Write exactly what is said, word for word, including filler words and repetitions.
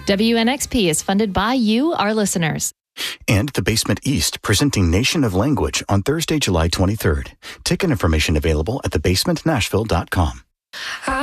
W N X P is funded by you, our listeners. And The Basement East, presenting Nation of Language on Thursday, July twenty-third. Ticket information available at the basement nashville dot com.